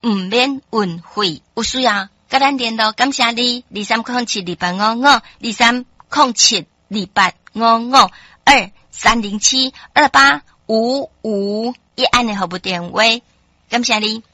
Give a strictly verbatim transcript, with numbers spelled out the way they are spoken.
唔免运费。有需要甲咱联络，感谢你。二三零七二八五五，二三零七二八五五，二三零七二八五五，一按的服务电话，感谢你。